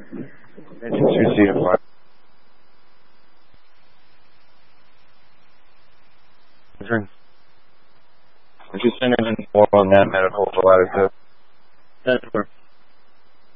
Mention 2C and 5. If you send in more on that, man, I'd hold the latitude. That's where